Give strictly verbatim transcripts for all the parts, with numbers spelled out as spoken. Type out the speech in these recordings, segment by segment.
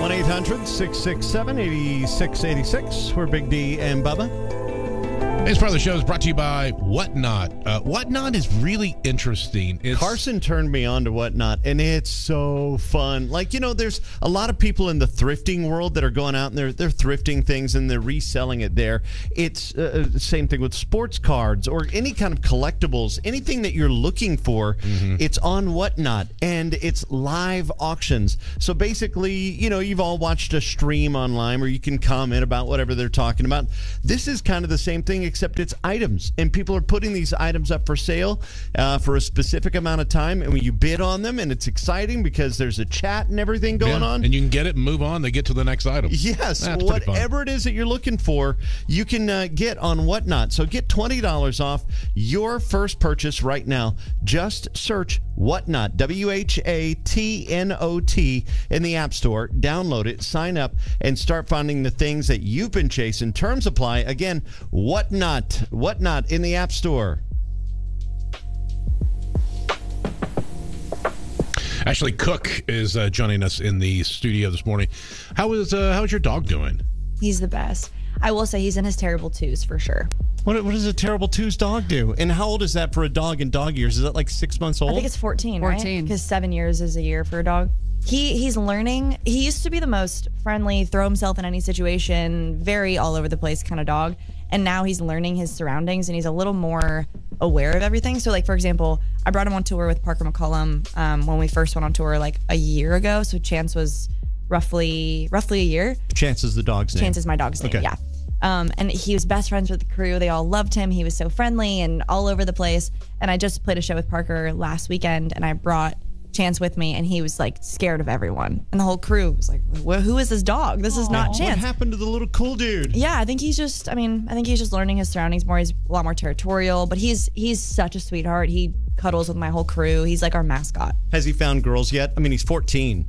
one eight hundred six six seven eight six eight six. We're Big D and Bubba. This part of the show is brought to you by Whatnot. Uh, Whatnot is really interesting. It's, Carson turned me on to Whatnot, and it's so fun. Like, you know, there's a lot of people in the thrifting world that are going out and they're, they're thrifting things and they're reselling it there. It's uh, the same thing with sports cards or any kind of collectibles. Anything that you're looking for, mm-hmm. it's on Whatnot, and it's live auctions. So basically, you know, you've all watched a stream online where you can comment about whatever they're talking about. This is kind of the same thing, except it's items, and people are putting these items up for sale uh, for a specific amount of time, and when you bid on them, and it's exciting because there's a chat and everything going yeah, on, and you can get it and move on. They get to the next item. Yes, That's whatever it is that you're looking for, you can uh, get on Whatnot. So get twenty dollars off your first purchase right now. Just search Whatnot, W H A T N O T, in the App Store. Download it, sign up, and start finding the things that you've been chasing. Terms apply. Again, Whatnot. Whatnot in the App Store. Ashley Cook is uh, joining us in the studio this morning. How is uh, how is your dog doing? He's the best. I will say he's in his terrible twos for sure. What, what does a terrible twos dog do? And how old is that for a dog in dog years? Is that like six months old? I think it's fourteen, fourteen. Right? Because seven years is a year for a dog. He he's learning. He used to be the most friendly, throw himself in any situation, very all over the place kind of dog. And now he's learning his surroundings, and he's a little more aware of everything. So, like, for example, I brought him on tour with Parker McCollum um, when we first went on tour, like, a year ago. So Chance was roughly roughly a year. Chance is the dog's name. Chance is my dog's name, okay. yeah. Um, and he was best friends with the crew. They all loved him. He was so friendly and all over the place. And I just played a show with Parker last weekend, and I brought Chance with me, and he was like scared of everyone, and the whole crew was like, well, who is this dog? This is not Aww. Chance. What happened to the little cool dude? Yeah, I think he's just I mean I think he's just learning his surroundings more. He's a lot more territorial, but he's he's such a sweetheart. He cuddles with my whole crew. He's like our mascot. Has he found girls yet? I mean, he's fourteen.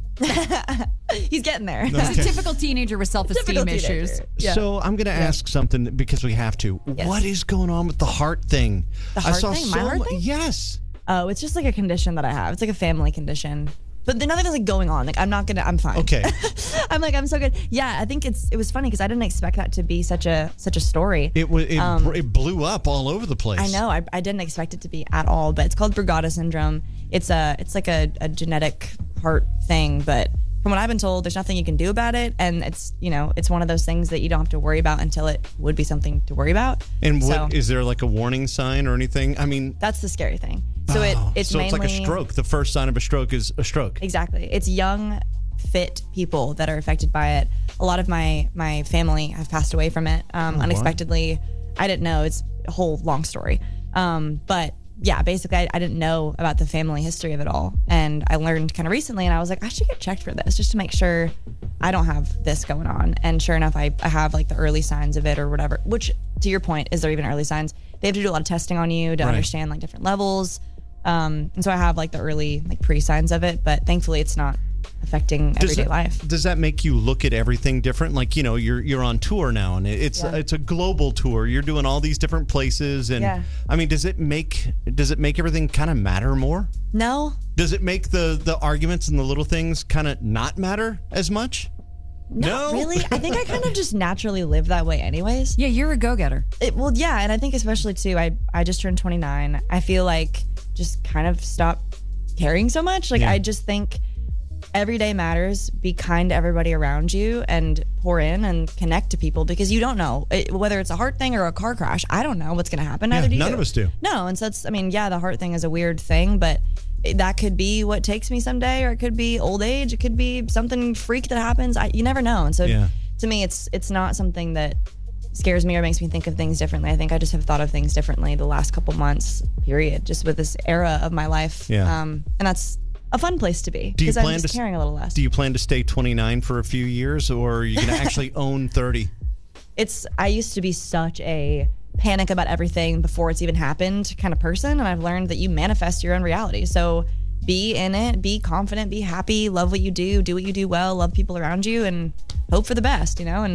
He's getting there. Okay. He's a typical teenager with self-esteem issues. Yeah. So I'm going to Yeah. ask something because we have to. Yes. What is going on with the heart thing? The heart I saw thing? so My heart mu- thing? Yes. Oh, it's just like a condition that I have. It's like a family condition. But then nothing is like going on. Like I'm not gonna. I'm fine. Okay. I'm like I'm so good. Yeah, I think it's. It was funny because I didn't expect that to be such a such a story. It was. It, Um, it blew up all over the place. I know. I, I didn't expect it to be at all. But it's called Brugada syndrome. It's a. It's like a, a genetic heart thing. But from what I've been told, there's nothing you can do about it. And it's you know it's one of those things that you don't have to worry about until it would be something to worry about. And what So- is there like a warning sign or anything? I mean, That's the scary thing. So it oh, it's so mainly it's like a stroke. The first sign of a stroke is a stroke. Exactly. It's young, fit people that are affected by it. A lot of my my family have passed away from it um, Oh, wow. unexpectedly. I didn't know. It's a whole long story. Um, but yeah, basically, I, I didn't know about the family history of it all, and I learned kind of recently. And I was like, I should get checked for this just to make sure I don't have this going on. And sure enough, I, I have like the early signs of it or whatever. Which, to your point, is there even early signs? They have to do a lot of testing on you to Right. understand like different levels. Um, and so I have like the early like pre-signs of it, but thankfully it's not affecting Does everyday that, life. Does that make you look at everything different? Like, you know, you're you're on tour now, and it's Yeah. it's a global tour. You're doing all these different places, and Yeah. I mean, does it make does it make everything kind of matter more? No, Does it make the the arguments and the little things kind of not matter as much? not No? really. I think I kind of just naturally live that way anyways. Yeah, you're a go-getter. It, well, yeah, and I think especially too, I, I just turned twenty-nine. I feel like just kind of stop caring so much. Like Yeah. I just think every day matters. Be kind to everybody around you and pour in and connect to people because you don't know it, whether it's a heart thing or a car crash. I don't know what's going to happen. Yeah, Neither do you. none of us do. No, and so it's. I mean, yeah, the heart thing is a weird thing, but it, that could be what takes me someday, or it could be old age. It could be something freak that happens. I, you never know. And so Yeah. to me, it's it's not something that scares me or makes me think of things differently. I think I just have thought of things differently the last couple months, period, just with this era of my life. Yeah. Um, and that's a fun place to be Do you because I'm plan just to caring a little less. Do you plan to stay twenty-nine for a few years, or are you going to actually own thirty? It's I used to be such a panic about everything before it's even happened kind of person, and I've learned that you manifest your own reality. So be in it, be confident, be happy, love what you do, do what you do well, love people around you, and hope for the best, you know, and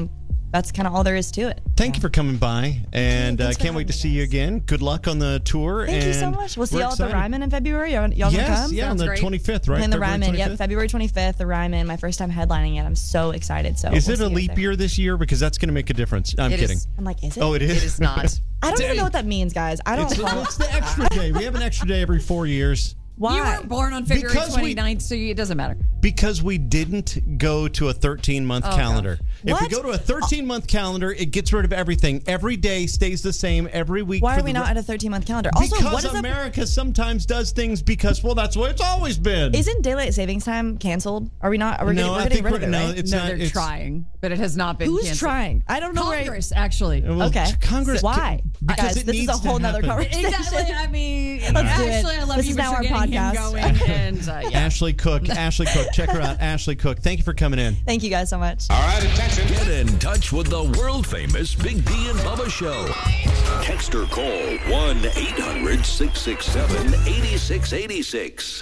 that's kind of all there is to it. Thank you for coming by, and uh, Thanks for can't wait having to me, see you guys. again. Good luck on the tour. Thank and you so much. We'll see we're y'all at the excited. Ryman in February. Y'all, y'all Yes, gonna come? yeah, on Sounds the great. twenty-fifth, right? Playing the February Ryman. Yep, twenty-fifth? February twenty-fifth, the Ryman. My first time headlining it. I'm so excited. So Is we'll it see a you leap there. year this year? Because that's going to make a difference. I'm It kidding. is. I'm like, is it? Oh, it is? It is not. I don't even know what that means, guys. I don't. It's, it's the extra day. We have an extra day every four years. Why? You weren't born on February Because we- twenty-ninth, so it doesn't matter. Because we didn't go to a thirteen-month Oh, calendar. gosh. If we What? go to a thirteen-month calendar, it gets rid of everything. Every day stays the same every week. Why for are we the not re- at a thirteen-month calendar? Also, Because what is up? America sometimes does things because, well, that's what it's always been. Isn't daylight savings time canceled? Are we not? Are we No, getting, we're I getting think rid we're- of it, no, right? it's no, not- they're it's- trying, but it has not been Who's canceled. trying? I don't know Congress, actually. Well, Okay. Congress. Why? Because Guys, it this is needs a whole to nother happen. conversation. Exactly. I mean, Let's do it. Ashley, I love This you, is but now you're our getting him podcast. going, and uh, yeah. Ashley Cook. Ashley Cook. Check her out. Ashley Cook. Thank you for coming in. Thank you guys so much. All right, attention. Get in touch with the world famous Big D and Bubba Show. Text or call one eight hundred six six seven eight six eight six.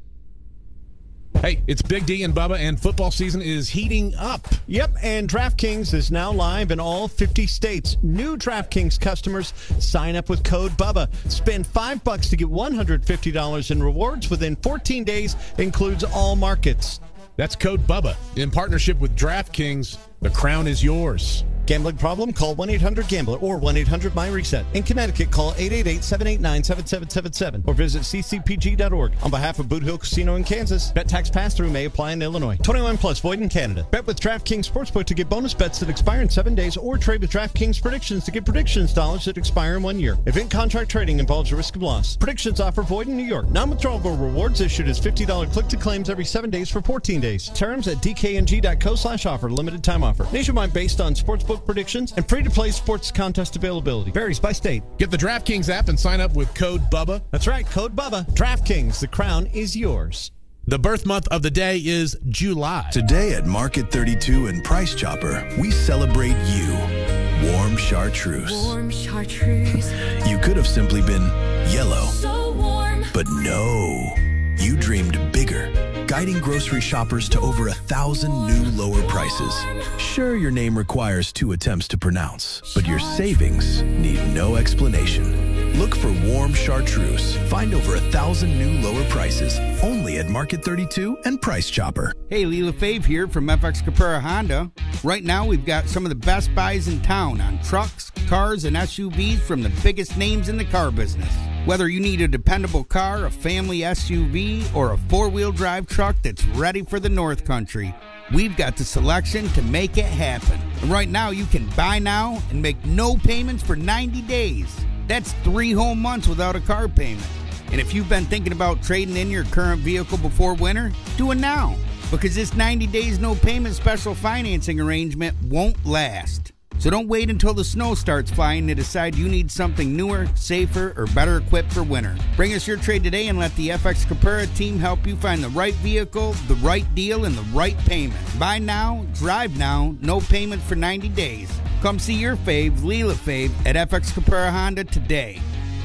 Hey, it's Big D and Bubba, and football season is heating up. Yep, and DraftKings is now live in all fifty states. New DraftKings customers sign up with code BUBBA. Spend five bucks to get one hundred fifty dollars in rewards within fourteen days. Includes all markets. That's code BUBBA. In partnership with DraftKings, the crown is yours. Gambling problem? Call one eight hundred gambler or one eight hundred my reset. In Connecticut, call eight eight eight, seven eight nine, seven seven seven seven or visit c c p g dot org. On behalf of Boot Hill Casino in Kansas, bet tax pass-through may apply in Illinois. twenty-one plus, void in Canada. Bet with DraftKings Sportsbook to get bonus bets that expire in seven days or trade with DraftKings Predictions to get predictions dollars that expire in one year. Event contract trading involves a risk of loss. Predictions offer void in New York. Non-withdrawable rewards issued as fifty dollars click-to-claims every seven days for fourteen days. Terms at d k n g dot co slash offer. Limited time offer. Nationwide based on sportsbook predictions and free-to-play sports contest availability. Varies by state. Get the DraftKings app and sign up with code BUBBA. That's right, code BUBBA. DraftKings, the crown is yours. The birth month of the day is July. Today at Market thirty-two and Price Chopper, we celebrate you. Warm chartreuse. Warm chartreuse. You could have simply been yellow, So warm. but no. You dreamed bigger, guiding grocery shoppers to over a thousand new lower prices. Sure, your name requires two attempts to pronounce, but your savings need no explanation. Look for warm chartreuse. Find over a thousand new lower prices only at Market thirty-two and Price Chopper. Hey, Leela Fave here from F X Capera Honda. Right now, we've got some of the best buys in town on trucks, cars, and S U Vs from the biggest names in the car business. Whether you need a dependable car, a family S U V, or a four-wheel drive truck that's ready for the North Country, we've got the selection to make it happen. And right now, you can buy now and make no payments for ninety days. That's three whole months without a car payment. And if you've been thinking about trading in your current vehicle before winter, do it now. Because this ninety days no payment special financing arrangement won't last. So don't wait until the snow starts flying to decide you need something newer, safer, or better equipped for winter. Bring us your trade today and let the F X Capera team help you find the right vehicle, the right deal, and the right payment. Buy now, drive now, no payment for ninety days. Come see your fave, Leela Fave, at F X Capera Honda today.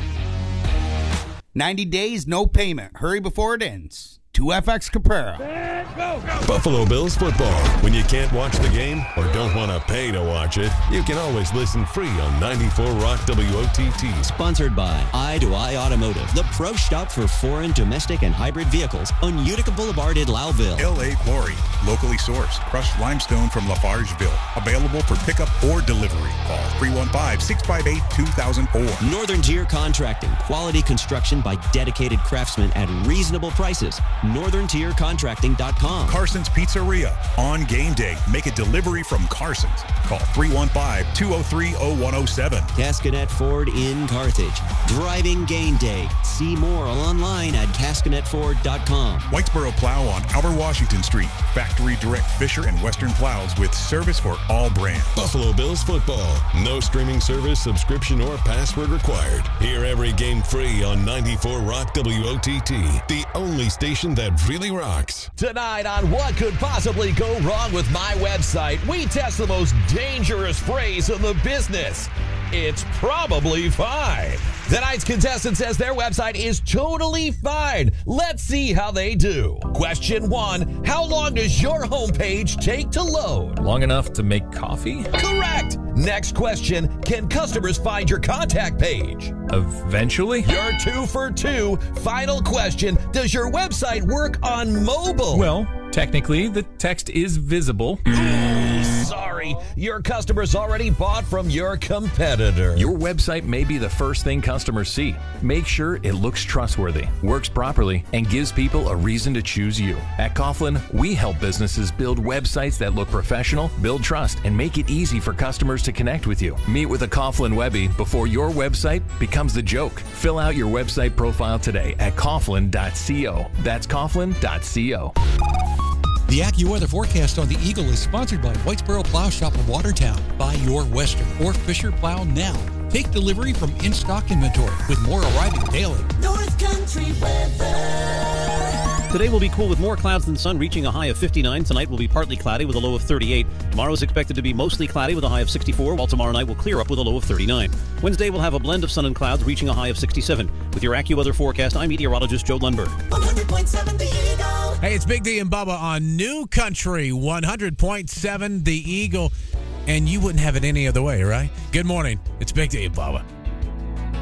ninety days, no payment. Hurry before it ends. To F X Capera. Buffalo Bills football. When you can't watch the game or don't want to pay to watch it, you can always listen free on ninety-four Rock W O T T. Sponsored by Eye to Eye Automotive, the pro shop for foreign, domestic, and hybrid vehicles on Utica Boulevard in Loudville. L A Quarry, locally sourced, crushed limestone from Lafargeville. Available for pickup or delivery. Call three one five, six five eight, two thousand four. Northern Tier Contracting, quality construction by dedicated craftsmen at reasonable prices. northern tier contracting dot com. Carson's Pizzeria. On game day, make a delivery from Carson's. Call three one five, two oh three, oh one oh seven. Cascanet Ford in Carthage. Driving game day. See more online at cascanet ford dot com. Whitesboro Plow on Albert Washington Street. Factory Direct Fisher and Western Plows with service for all brands. Buffalo Bills football. No streaming service, subscription, or password required. Hear every game free on ninety-four Rock W O T T, the only station that really rocks. Tonight on What Could Possibly Go Wrong with My Website, we test the most dangerous phrase in the business. It's probably fine. Tonight's contestant says their website is totally fine. Let's see how they do. Question one, how long does your homepage take to load? Long enough to make coffee? Correct. Next question, can customers find your contact page? Eventually. You're two for two. Final question, does your website work on mobile? Well, technically, the text is visible. Ooh, sorry. Your customers already bought from your competitor. Your website may be the first thing customers see. Make sure it looks trustworthy, works properly, and gives people a reason to choose you. At Coughlin, we help businesses build websites that look professional, build trust, and make it easy for customers to connect with you. Meet with a Coughlin Webby before your website becomes the joke. Fill out your website profile today at coughlin dot co. That's coughlin dot co. The AccuWeather forecast on the Eagle is sponsored by Whitesboro Plow Shop of Watertown. Buy your Western or Fisher plow now. Take delivery from in-stock inventory with more arriving daily. North Country weather. Today will be cool with more clouds than sun, reaching a high of fifty-nine. Tonight will be partly cloudy with a low of thirty-eight. Tomorrow is expected to be mostly cloudy with a high of sixty-four, while tomorrow night will clear up with a low of thirty-nine. Wednesday will have a blend of sun and clouds, reaching a high of sixty-seven. With your AccuWeather forecast, I'm meteorologist Joe Lundberg. one hundred point seven The Eagle. Hey, it's Big D and Bubba on New Country, one hundred point seven The Eagle. And you wouldn't have it any other way, right? Good morning. It's Big D and Bubba.